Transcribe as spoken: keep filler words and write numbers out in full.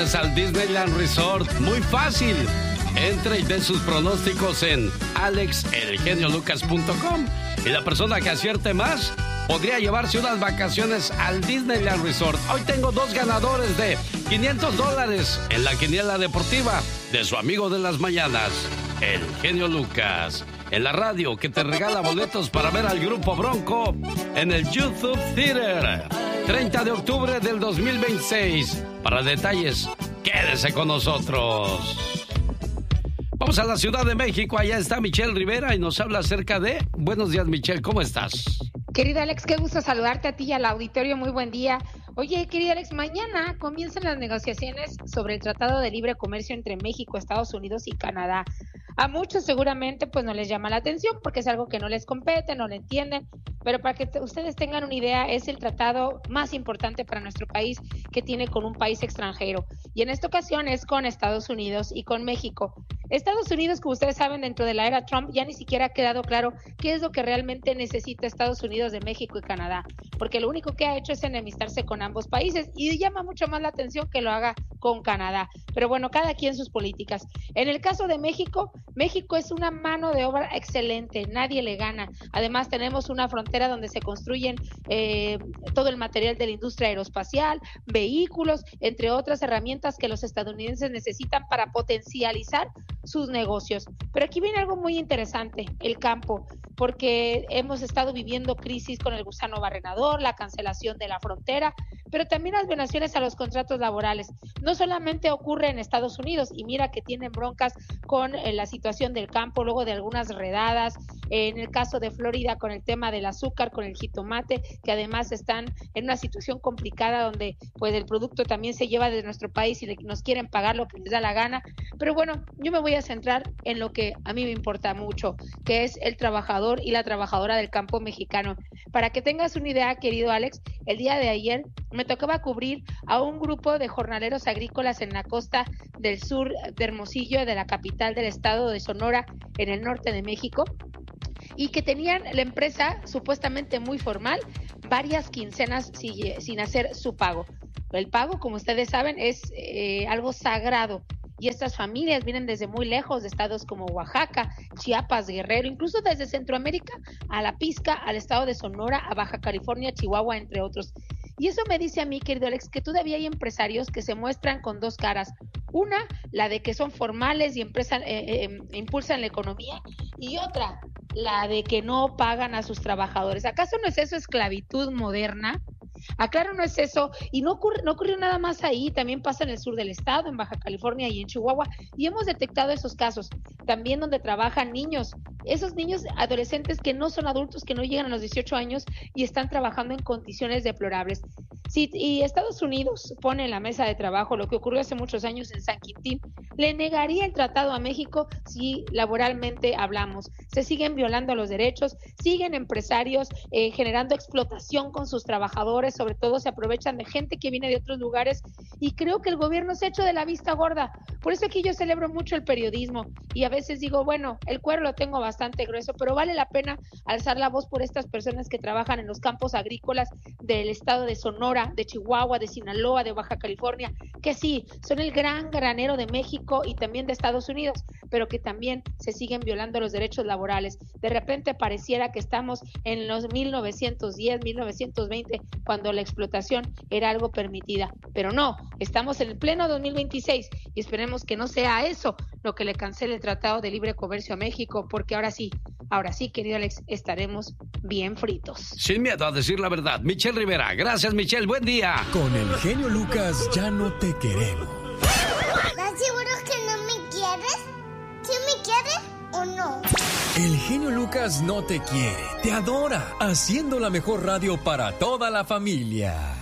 Al Disneyland Resort, muy fácil. Entre y den sus pronósticos en alex el genio lucas punto com y la persona que acierte más podría llevarse unas vacaciones al Disneyland Resort. Hoy tengo dos ganadores de quinientos dólares en la quiniela deportiva de su amigo de las mañanas, el genio Lucas, en la radio que te regala boletos para ver al grupo Bronco en el YouTube Theater, treinta de octubre del dos mil veintiséis. Para detalles, quédese con nosotros. Vamos a la Ciudad de México, allá está Michelle Rivera y nos habla acerca de... Buenos días, Michelle, ¿cómo estás? Querido Alex, qué gusto saludarte a ti y al auditorio, muy buen día. Oye, querido Alex, mañana comienzan las negociaciones sobre el Tratado de Libre Comercio entre México, Estados Unidos y Canadá. A muchos seguramente pues no les llama la atención porque es algo que no les compete, no lo entienden, pero para que t- ustedes tengan una idea, es el tratado más importante para nuestro país que tiene con un país extranjero. Y en esta ocasión es con Estados Unidos y con México. Estados Unidos, como ustedes saben, dentro de la era Trump ya ni siquiera ha quedado claro qué es lo que realmente necesita Estados Unidos de México y Canadá, porque lo único que ha hecho es enemistarse con ambos países y llama mucho más la atención que lo haga con Canadá. Pero bueno, cada quien sus políticas. En el caso de México, México es una mano de obra excelente, nadie le gana. Además tenemos una frontera donde se construyen eh, todo el material de la industria aeroespacial, vehículos, entre otras herramientas que los estadounidenses necesitan para potencializar sus negocios. Pero aquí viene algo muy interesante, el campo, porque hemos estado viviendo crisis con el gusano barrenador, la cancelación de la frontera, pero también las violaciones a los contratos laborales. No solamente ocurre en Estados Unidos, y mira que tienen broncas con eh, la situación del campo, luego de algunas redadas, eh, en el caso de Florida con el tema del azúcar, con el jitomate, que además están en una situación complicada donde pues el producto también se lleva de nuestro país y le, nos quieren pagar lo que les da la gana. Pero bueno, yo me voy a centrar en lo que a mí me importa mucho, que es el trabajador y la trabajadora del campo mexicano. Para que tengas una idea, querido Alex, el día de ayer me tocaba cubrir a un grupo de jornaleros agrícolas en la costa del sur de Hermosillo, de la capital del estado de Sonora, en el norte de México, y que tenían la empresa supuestamente muy formal, varias quincenas sin, sin hacer su pago. El pago, como ustedes saben, es eh, algo sagrado. Y estas familias vienen desde muy lejos de estados como Oaxaca, Chiapas, Guerrero, incluso desde Centroamérica a la Pizca, al estado de Sonora, a Baja California, Chihuahua, entre otros. Y eso me dice a mí, querido Alex, que todavía hay empresarios que se muestran con dos caras. Una, la de que son formales y empresan, eh, eh, impulsan la economía, y otra, la de que no pagan a sus trabajadores. ¿Acaso no es eso esclavitud moderna? Aclaro, no es eso, y no ocurre, no ocurrió nada más ahí, también pasa en el sur del estado, en Baja California y en Chihuahua, y hemos detectado esos casos, también donde trabajan niños, esos niños adolescentes que no son adultos, que no llegan a los dieciocho años y están trabajando en condiciones deplorables. Si y Estados Unidos pone en la mesa de trabajo lo que ocurrió hace muchos años en San Quintín, le negaría el tratado a México si laboralmente hablamos. Se siguen violando los derechos, siguen empresarios eh, generando explotación con sus trabajadores, sobre todo se aprovechan de gente que viene de otros lugares, y creo que el gobierno se ha hecho de la vista gorda. Por eso aquí yo celebro mucho el periodismo y a veces digo, bueno, el cuero lo tengo bastante grueso, pero vale la pena alzar la voz por estas personas que trabajan en los campos agrícolas del estado de Sonora, de Chihuahua, de Sinaloa, de Baja California, que sí, son el gran granero de México y también de Estados Unidos, pero que también se siguen violando los derechos laborales. De repente pareciera que estamos en los mil novecientos diez, mil novecientos veinte, cuando la explotación era algo permitida, pero no, estamos en el pleno dos mil veintiséis y esperemos que no sea eso lo que le cancele el Tratado de Libre Comercio a México, porque ahora sí, ahora sí, querido Alex, estaremos bien fritos. Sin miedo a decir la verdad, Michelle Rivera. Gracias, Michelle, buen día. Con el genio Lucas ya no te queremos. ¿Estás seguro que no me quieres? ¿Sí me quieres o no? El genio Lucas no te quiere, te adora, haciendo la mejor radio para toda la familia.